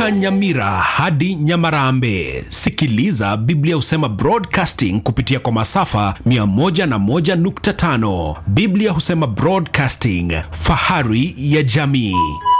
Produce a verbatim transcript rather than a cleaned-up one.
Kutoka Nyamira hadi Nyamarambe, sikiliza Biblia Husema Broadcasting kupitia kwa masafa mia moja na moja nukta tano. Biblia Husema Broadcasting, fahari ya jamii.